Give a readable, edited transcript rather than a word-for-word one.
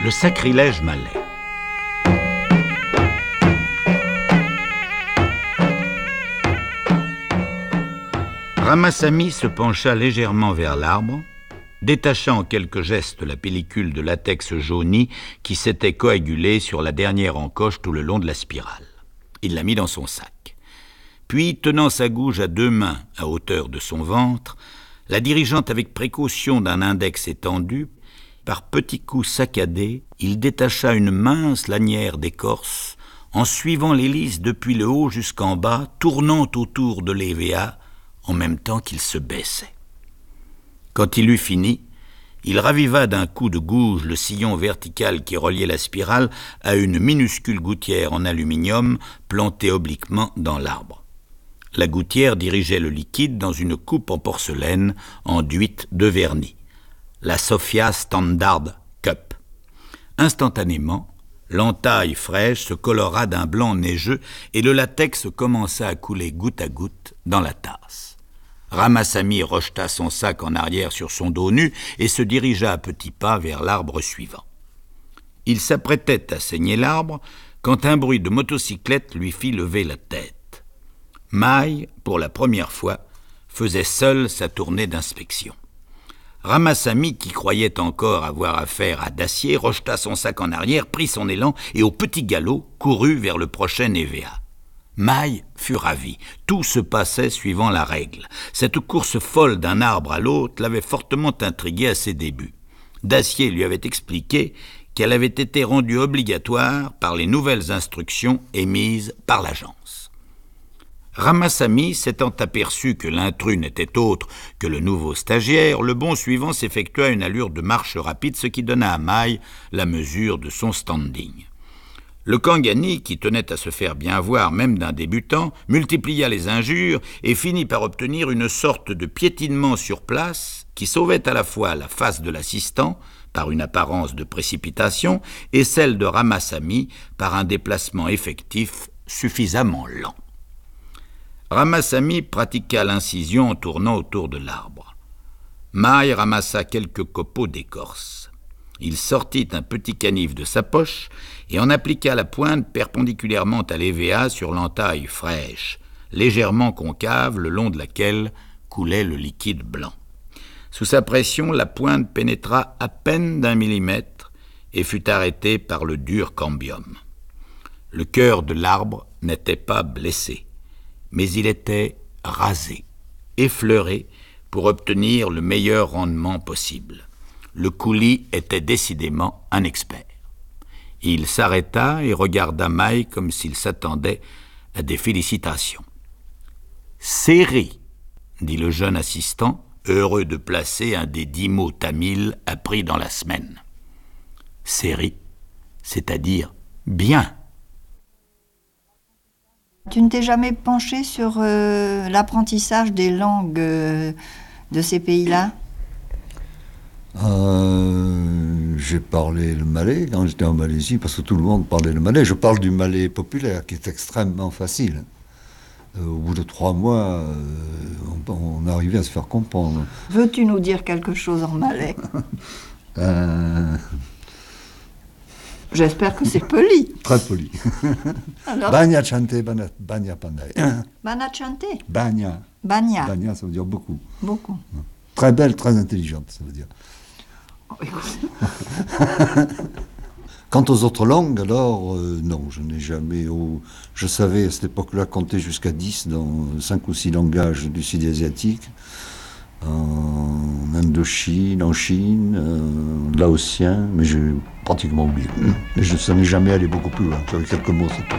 Le sacrilège malais. Ramasamy se pencha légèrement vers l'arbre, détacha en quelques gestes la pellicule de latex jauni qui s'était coagulée sur la dernière encoche tout le long de la spirale. Il la mit dans son sac. Puis, tenant sa gouge à 2 mains à hauteur de son ventre, la dirigeant avec précaution d'un index étendu, par petits coups saccadés, il détacha une mince lanière d'écorce en suivant l'hélice depuis le haut jusqu'en bas, tournant autour de l'EVA en même temps qu'il se baissait. Quand il eut fini, il raviva d'un coup de gouge le sillon vertical qui reliait la spirale à une minuscule gouttière en aluminium plantée obliquement dans l'arbre. La gouttière dirigeait le liquide dans une coupe en porcelaine enduite de vernis, la Sophia Standard Cup. Instantanément, l'entaille fraîche se colora d'un blanc neigeux et le latex commença à couler goutte à goutte dans la tasse. Ramasamy rejeta son sac en arrière sur son dos nu et se dirigea à petits pas vers l'arbre suivant. Il s'apprêtait à saigner l'arbre quand un bruit de motocyclette lui fit lever la tête. Maille, pour la première fois, faisait seul sa tournée d'inspection. Ramasamy, qui croyait encore avoir affaire à Dacier, rejeta son sac en arrière, prit son élan et au petit galop courut vers le prochain EVA. Maille fut ravi. Tout se passait suivant la règle. Cette course folle d'un arbre à l'autre l'avait fortement intrigué à ses débuts. Dacier lui avait expliqué qu'elle avait été rendue obligatoire par les nouvelles instructions émises par l'agence. Ramasamy, s'étant aperçu que l'intrus n'était autre que le nouveau stagiaire, le bond suivant s'effectua à une allure de marche rapide, ce qui donna à Maille la mesure de son standing. Le Kangani, qui tenait à se faire bien voir même d'un débutant, multiplia les injures et finit par obtenir une sorte de piétinement sur place qui sauvait à la fois la face de l'assistant, par une apparence de précipitation, et celle de Ramasamy par un déplacement effectif suffisamment lent. Ramasamy pratiqua l'incision en tournant autour de l'arbre. Maille ramassa quelques copeaux d'écorce. Il sortit un petit canif de sa poche et en appliqua la pointe perpendiculairement à l'EVA sur l'entaille fraîche, légèrement concave le long de laquelle coulait le liquide blanc. Sous sa pression, la pointe pénétra à peine d'1 millimètre et fut arrêtée par le dur cambium. Le cœur de l'arbre n'était pas blessé, mais il était rasé, effleuré pour obtenir le meilleur rendement possible. Le coulis était décidément un expert. Il s'arrêta et regarda Maille comme s'il s'attendait à des félicitations. « Séri » dit le jeune assistant, heureux de placer un des 10 mots tamils appris dans la semaine. « Séri », c'est-à-dire « bien ». Tu ne t'es jamais penché sur l'apprentissage des langues de ces pays-là ? J'ai parlé le malais quand j'étais en Malaisie, parce que tout le monde parlait le malais. Je parle du malais populaire, qui est extrêmement facile. Au bout de 3 mois, on arrivait à se faire comprendre. Veux-tu nous dire quelque chose en malais ? J'espère que c'est poli. Très poli. Banya chante, banya pandai. Banya chante. Banya. Banya. Banya, ça veut dire beaucoup. Beaucoup. Très belle, très intelligente, ça veut dire. Oh, écoute. Quant aux autres langues, alors, non, je n'ai jamais... je savais à cette époque-là compter jusqu'à 10 dans 5 ou 6 langages du sud-asiatique, en Indochine, en Chine, laotien, mais j'ai pratiquement oublié. Et je ne savais jamais aller beaucoup plus loin, j'avais quelques mots.